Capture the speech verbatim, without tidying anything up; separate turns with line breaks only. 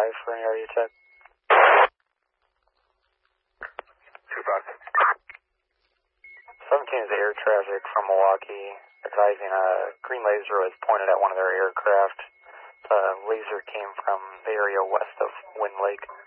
five for an area check.
two five.
seventeen is air traffic from Milwaukee, advising a green laser was pointed at one of their aircraft. The laser came from the area west of Wind Lake.